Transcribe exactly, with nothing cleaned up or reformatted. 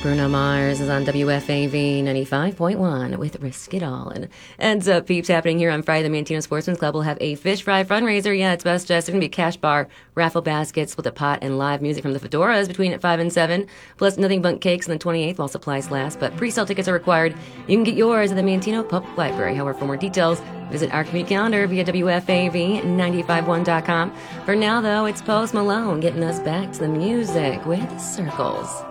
Bruno Mars is on W F A V ninety-five point one with Risk It All. And ends up peeps happening here on Friday. The Mantino Sportsman's Club will have a fish fry fundraiser. Yeah, it's best just. It's going to be a cash bar, raffle baskets, split a pot, and live music from the Fedoras between at five and seven. Plus nothing but cakes on the twenty-eighth while supplies last. But pre-sale tickets are required. You can get yours at the Mantino Public Library. However, for more details, visit our community calendar via W F A V nine five one dot com. For now, though, it's Post Malone getting us back to the music with Circles.